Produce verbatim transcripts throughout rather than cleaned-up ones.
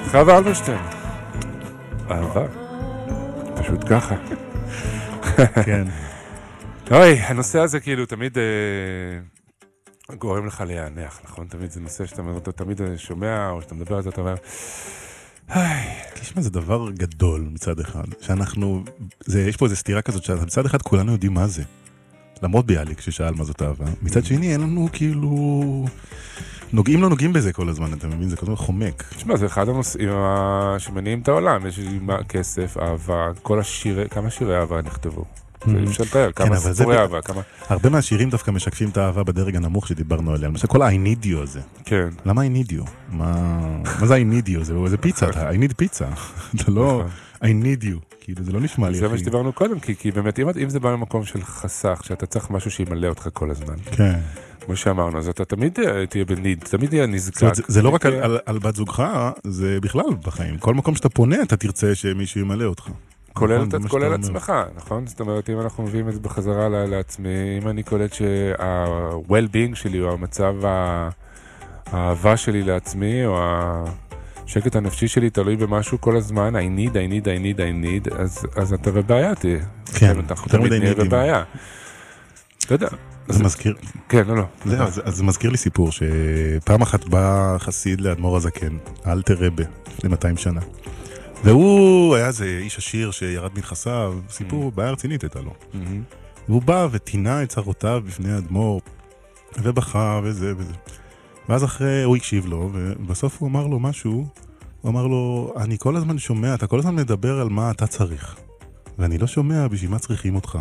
חווה אלברשטיין. אהבה. פשוט ככה. כן. אוי, הנושא הזה כאילו תמיד אה, גורם לך להיענח, נכון? תמיד זה נושא שאתה אתה תמיד שומע, או שאתה מדבר על זה, אתה אומר, תשמע, זה דבר גדול מצד אחד, שאנחנו, זה, יש פה איזו סתירה כזאת, שמצד אחד כולנו יודעים מה זה. למרות ביאליק ששאל מה זאת אהבה. מצד שני, אין לנו כאילו... נוגעים לא נוגעים בזה כל הזמן, אתה מבין? זה כל הזמן חומק. תשמע, זה אחד הנושאים שמניעים את העולם. יש כסף, אהבה, כל השירי, כמה שירי אהבה נכתבו. זה אי אפשר לתאר, כמה סיפורי אהבה, כמה... הרבה מהשירים דווקא משקפים את האהבה בדרג הנמוך שדיברנו עליה. למשל, כל ה-I need you הזה. כן. למה I need you? מה זה I need you? זה פיצה, I need פיצה. זה לא I need you. כאילו, זה לא נשמע לי. זה מה שדיברנו קודם, כי באמת, אם זה בא ממקום של חסך, שאתה צריך משהו שימלא אותך כל הזמן. כן. כמו שאמרנו, אז אתה תמיד תהיה בניד, תמיד תהיה נזקק. זה לא רק על בת זוגך, זה בכלל בחיים. כל מקום שאתה פונה, אתה תרצה שמישהו ימלא אותך. כולל עצמך, נכון? זאת אומרת, אם אנחנו מביאים את זה בחזרה לעצמי, אם אני קולט שה-well-being שלי, או המצב האהבה שלי לעצמי, או השקט הנפשי שלי תלוי במשהו כל הזמן, I need, I need, I need, I need, אז אתה בבעיה תהיה. כן, יותר מדי נידים. בבעיה. אתה יודע. זה מזכיר... כן, לא, לא. זהו, אז זה מזכיר לי סיפור שפעם אחת בא חסיד לאדמו"ר הזקן, אלתר רבה, לפני מאתיים שנה. והוא היה איזה איש עשיר שירד מנכסיו, סיפור בעיה רצינית הייתה לו. והוא בא וטינה את צרותיו בפני האדמו"ר, ובכה וזה וזה. ואז אחרי הוא הקשיב לו, ובסוף הוא אמר לו משהו, הוא אמר לו, אני כל הזמן שומע, אתה כל הזמן מדבר על מה אתה צריך, ואני לא שומע בשביל מה צריכים אותך.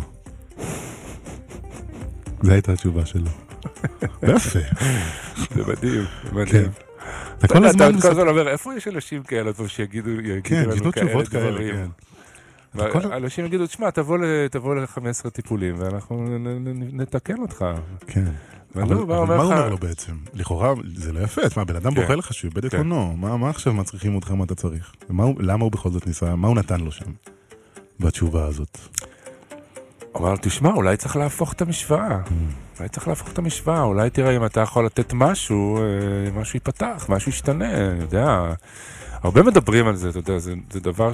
זו הייתה התשובה שלו. יפה. זה מדהים, מדהים. אתה כל הזמן אומר, איפה יש אנשים כאלה שיגידו לנו כאלה דברים? אנשים יגידו, תשמע, תבוא ל-חמישה עשר טיפולים, ואנחנו נתקן אותך. כן. אבל מה הוא אומר לו בעצם? לכאורה זה לא יפה, מה, בן אדם בוחר לך שהוא איבד את עונו, מה עכשיו מה צריכים אותך, מה אתה צריך? למה הוא בכל זאת ניסה, מה הוא נתן לו שם בתשובה הזאת? אמר לו, תשמע, אולי צריך להפוך את המשוואה. אולי צריך להפוך את המשוואה. אולי תראה אם אתה יכול לתת משהו, משהו ייפתח, משהו ישתנה, אני יודע. הרבה מדברים על זה, אתה יודע, זה, זה דבר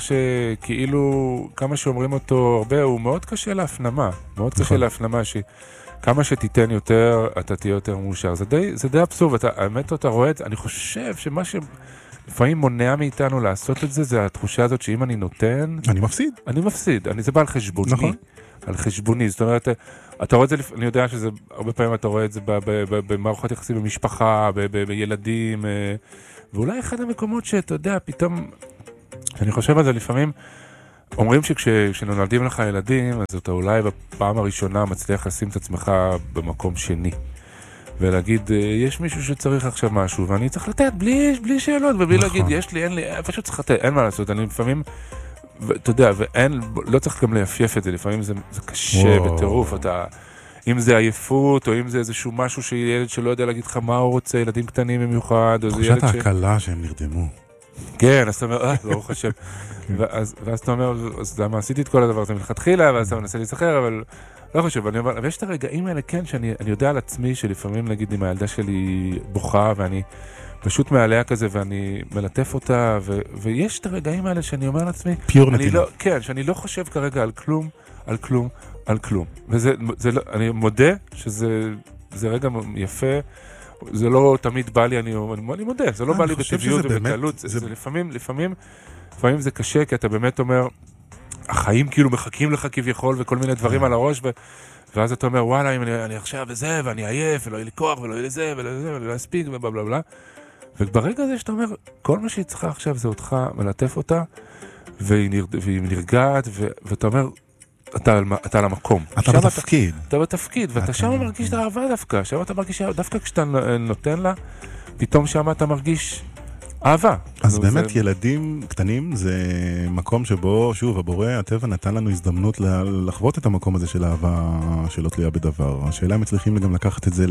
שכאילו, כמה שאומרים אותו הרבה, הוא מאוד קשה להפנמה. מאוד קשה להפנמה שכמה שתיתן יותר, אתה תהיה יותר מאושר. זה די, זה די אבסורד. האמת, אתה רואה את זה, אני חושב שמה ש... לפעמים מונע מאיתנו לעשות את זה, זה התחושה הזאת שאם אני נותן... אני מפסיד. אני מפסיד. אני, זה בא על חשבוני. נכון. על חשבוני. זאת אומרת, אתה רואה את זה, אני יודע שזה, הרבה פעמים אתה רואה את זה במערכות יחסים במשפחה, בילדים, ואולי אחד המקומות שאתה יודע, פתאום, אני חושב על זה לפעמים, אומרים שכשנולדים לך ילדים, אז אתה אולי בפעם הראשונה מצליח לשים את עצמך במקום שני. ולהגיד, יש מישהו שצריך עכשיו משהו, ואני צריך לתת בלי, בלי שאלות, ובלי להגיד, יש לי, אין לי, פשוט צריך לתת, אין מה לעשות, אני לפעמים, אתה יודע, ואין, לא צריך גם ליפייף את זה, לפעמים זה, זה קשה בטירוף, אתה, אם זה עייפות, או אם זה איזשהו משהו שילד שלא יודע להגיד לך מה הוא רוצה, ילדים קטנים במיוחד, או זה ילד ש... תחושת ההקלה שהם נרדמו. כן, אז אתה אומר, אה, ברוך השם. ואז אתה אומר, אז למה עשיתי את כל הדבר הזה מלכתחילה, ואז אתה מנסה להיזכר, אבל לא חושב, אני אומר, ויש את הרגעים האלה, כן, שאני יודע על עצמי, שלפעמים, נגיד, אם הילדה שלי בוכה, ואני פשוט מעליה כזה, ואני מלטף אותה, ויש את הרגעים האלה שאני אומר לעצמי, פיור נתינה. כן, שאני לא חושב כרגע על כלום, על כלום, על כלום. וזה, אני מודה שזה רגע יפה, זה לא תמיד בא לי, אני מודה, זה לא בא לי בטבעיות ובקלות, זה לפעמים, לפעמים, לפעמים זה קשה, כי אתה באמת אומר, החיים כאילו מחכים לך כביכול, וכל מיני דברים על הראש, ואז אתה אומר, וואלה, אם אני עכשיו וזה, ואני עייף, ולא יהיה לי כוח, ולא יהיה לי זה, ולא יהיה לי זה, ולא אספיק, ובלה בלה בלה. וברגע הזה שאתה אומר, כל מה שהיא צריכה עכשיו זה אותך, מלטף אותה, והיא נרגעת, ואתה אומר, אתה על המקום. אתה בתפקיד. אתה בתפקיד, ואתה שם מרגיש את האהבה דווקא, שם אתה מרגיש, דווקא כשאתה נותן לה, פתאום שם אתה מרגיש אהבה. אז באמת ילדים קטנים זה מקום שבו, שוב, הבורא, הטבע נתן לנו הזדמנות לחוות את המקום הזה של אהבה שלא תלויה בדבר. השאלה אם צריכים גם לקחת את זה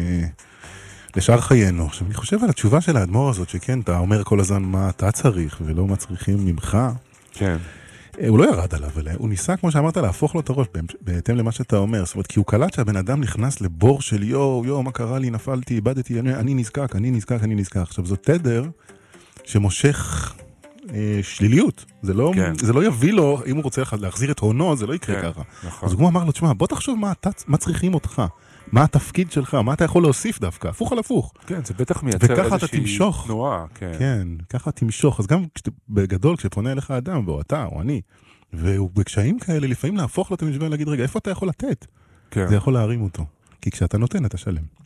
לשאר חיינו. עכשיו, אני חושב על התשובה של האדמו"ר הזאת, שכן, אתה אומר כל הזמן מה אתה צריך ולא מה צריכים ממך. כן. הוא לא ירד עליו, הוא ניסה, כמו שאמרת, להפוך לו את הראש, בהתאם למה שאתה אומר. זאת אומרת, כי הוא קלט שהבן אדם נכנס לבור של יו, יו, מה קרה לי, נפלתי, איבדתי, אני נזקק, אני נזקק, אני נזקק. עכשיו, זאת תדר שמושך אה, שליליות. זה לא, כן. זה לא יביא לו, אם הוא רוצה להחזיר את הונו, זה לא יקרה כן, ככה. נכון. אז הוא אמר לו, תשמע, בוא תחשוב מה, אתה, מה צריכים אותך. מה התפקיד שלך, מה אתה יכול להוסיף דווקא, הפוך על הפוך. כן, זה בטח מייצר וככה אתה תמשוך. תנועה, כן. כן, ככה תמשוך. אז גם כשת, בגדול, כשפונה אליך אדם, או אתה, או אני, והוא בקשיים כאלה, לפעמים להפוך לו את המשוואה, להגיד, רגע, איפה אתה יכול לתת? כן. זה יכול להרים אותו. כי כשאתה נותן, אתה שלם.